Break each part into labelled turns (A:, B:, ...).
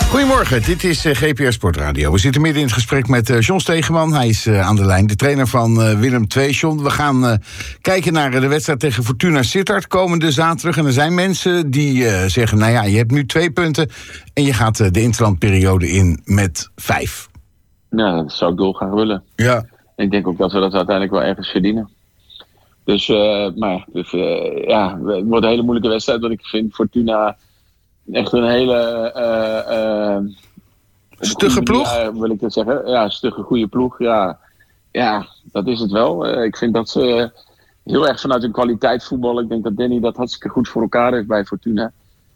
A: Goedemorgen, dit is GPR Sportradio. We zitten midden in het gesprek met John Stegeman. Hij is aan de lijn, de trainer van Willem II. John, we gaan kijken naar de wedstrijd tegen Fortuna Sittard komende zaterdag. En er zijn mensen die zeggen, nou ja, je hebt nu 2 punten... en je gaat de interlandperiode in met 5.
B: Ja, dat zou ik dolgraag willen.
A: Ja.
B: Ik denk ook dat we dat uiteindelijk wel ergens verdienen. Dus, het wordt een hele moeilijke wedstrijd. Want ik vind Fortuna echt een hele...
A: stugge ploeg?
B: Wil ik dat zeggen. Ja, stugge, goede ploeg. Ja, dat is het wel. Ik vind dat ze heel erg vanuit hun kwaliteit voetballen. Ik denk dat Danny dat hartstikke goed voor elkaar heeft bij Fortuna.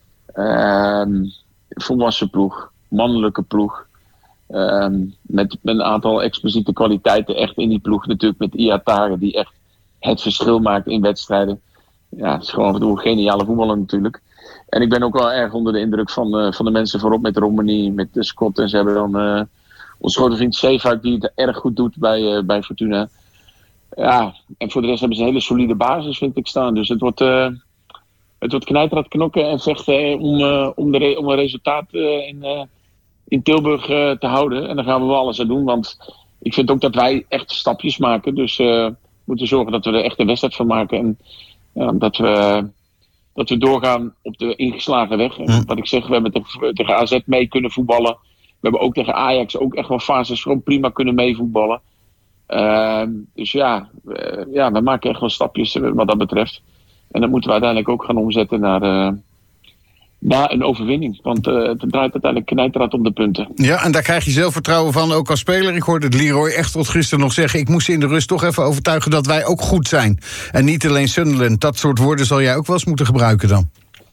B: Volwassen ploeg. Mannelijke ploeg. Met een aantal expliciete kwaliteiten echt in die ploeg. Natuurlijk met Iatare die echt het verschil maakt in wedstrijden. Ja, het is gewoon een geniale voetballer natuurlijk. En ik ben ook wel erg onder de indruk van de mensen voorop met Romani, met de Scott. En ze hebben dan onze grote vriend Zeefuik die het erg goed doet bij Fortuna. Ja, en voor de rest hebben ze een hele solide basis vind ik staan. Dus het wordt knijterhard knokken en vechten om een resultaat in Tilburg te houden. En daar gaan we wel alles aan doen. Want ik vind ook dat wij echt stapjes maken. Dus we moeten zorgen dat we er echt een wedstrijd van maken. En dat we doorgaan op de ingeslagen weg. En wat ik zeg, we hebben tegen AZ mee kunnen voetballen. We hebben ook tegen Ajax ook echt wel fases gewoon prima kunnen meevoetballen. Dus we maken echt wel stapjes wat dat betreft. En dat moeten we uiteindelijk ook gaan omzetten naar een overwinning. Want het draait uiteindelijk knijterhard om de punten.
A: Ja, en daar krijg je zelfvertrouwen van, ook als speler. Ik hoorde het Leroy Echtelt gisteren nog zeggen... ik moest in de rust toch even overtuigen dat wij ook goed zijn. En niet alleen Sunderland. Dat soort woorden zal jij ook wel eens moeten gebruiken dan.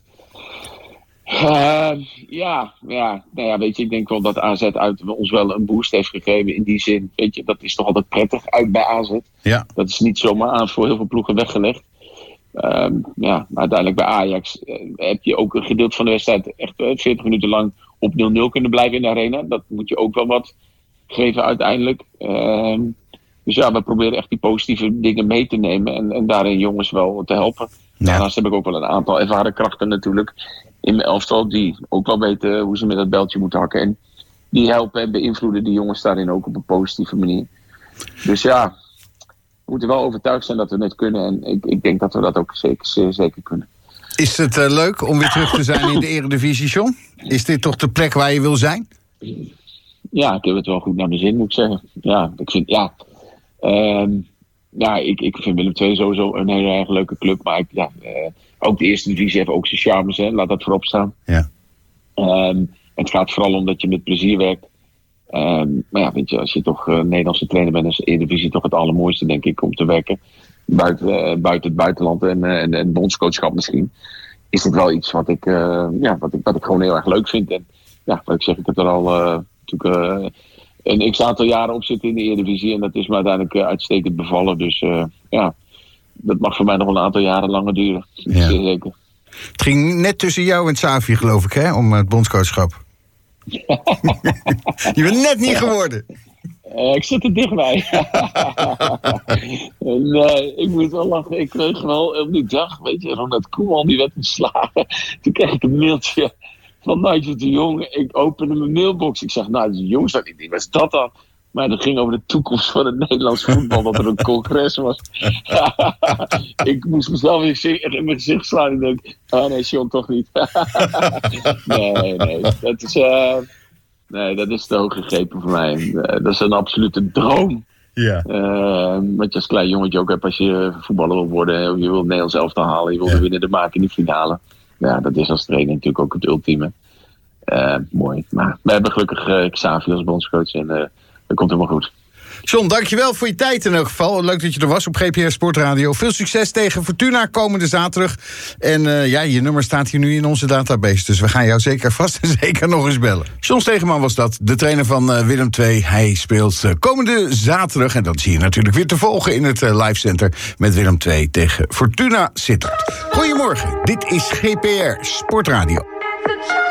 A: Weet je, ik denk wel dat AZ uit ons wel een boost heeft gegeven in die zin. Weet je, dat is toch altijd prettig uit bij AZ. Ja. Dat is niet zomaar aan voor heel veel ploegen weggelegd. Maar uiteindelijk bij Ajax heb je ook een gedeelte van de wedstrijd echt 40 minuten lang op 0-0 kunnen blijven in de arena. Dat moet je ook wel wat geven uiteindelijk. Dus ja, we proberen echt die positieve dingen mee te nemen en daarin jongens wel te helpen. Ja. Daarnaast heb ik ook wel een aantal ervaren krachten natuurlijk in mijn elftal die ook wel weten hoe ze met dat beltje moeten hakken. En die helpen en beïnvloeden die jongens daarin ook op een positieve manier. Dus ja, we moeten wel overtuigd zijn dat we het kunnen. En ik denk dat we dat ook zeker kunnen. Is het leuk om weer terug te zijn in de Eredivisie, John? Is dit toch de plek waar je wil zijn?
B: Ja, ik heb het wel goed naar mijn zin, moet ik zeggen. Ja, ik vind, ik vind Willem II sowieso een hele erg leuke club. Maar ook de Eerste Divisie heeft ook zijn charmes, hè. Laat dat voorop staan. Ja. Het gaat vooral om dat je met plezier werkt. Maar ja, weet je, als je toch Nederlandse trainer bent, is de Eredivisie toch het allermooiste, denk ik, om te werken. Buiten het buitenland en bondscoachschap misschien. Is dit wel iets wat ik gewoon heel erg leuk vind. En ja, wat ik zeg, ik heb er al natuurlijk een x-aantal jaren op zitten in de Eredivisie. En dat is me uiteindelijk uitstekend bevallen. Dus dat mag voor mij nog wel een aantal jaren langer duren.
A: Ja.
B: Zeer zeker.
A: Het ging net tussen jou en Xavi, geloof ik, hè, om het bondscoachschap. Je bent net niet geworden.
B: Ik zit er dichtbij. Nee, ik moet wel lachen. Ik kreeg wel op die dag, weet je, Ronald Koeman die werd ontslagen. Toen kreeg ik een mailtje van Nigel de Jong. Ik opende mijn mailbox. Ik zeg, Nigel de Jong staat niet. Wat is dat dan? Maar dat ging over de toekomst van het Nederlands voetbal. Dat er een congres was. Ik moest mezelf in mijn gezicht slaan. Ik denk, nee, John, toch niet. Nee. Dat is te hoog gegrepen voor mij. Dat is een absolute droom. Ja. Wat je als klein jongetje ook hebt als je voetballer wil worden. Je wilt Nederlands elftal halen. Je wilt de winnende maken in de finale. Ja, dat is als trainer natuurlijk ook het ultieme. Mooi. Maar we hebben gelukkig Xavi als bondscoach. En dat komt helemaal goed.
A: John, dankjewel voor je tijd in elk geval. Leuk dat je er was op GPR Sportradio. Veel succes tegen Fortuna komende zaterdag. En je nummer staat hier nu in onze database. Dus we gaan jou zeker vast en zeker nog eens bellen. John Stegeman was dat, de trainer van Willem II. Hij speelt komende zaterdag. En dat zie je natuurlijk weer te volgen in het Live Center met Willem II tegen Fortuna Sittard. Goedemorgen, dit is GPR Sportradio.